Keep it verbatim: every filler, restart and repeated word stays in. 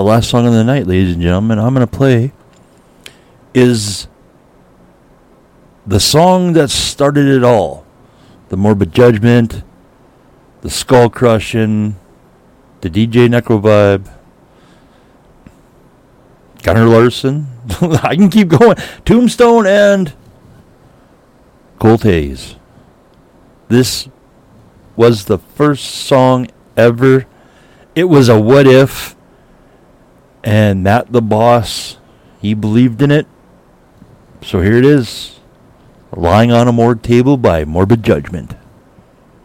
the last song of the night, ladies and gentlemen, I'm going to play is the song that started it all. The Morbid Judgment, the Skull Crushing, the D J Necrovibe, Gunnar Larson. I can keep going. Tombstone and Colt Hayes. This was the first song ever. It was a what if. And Matt the Boss, he believed in it. So here it is. Lying on a Morgue Table by Morbid Judgment.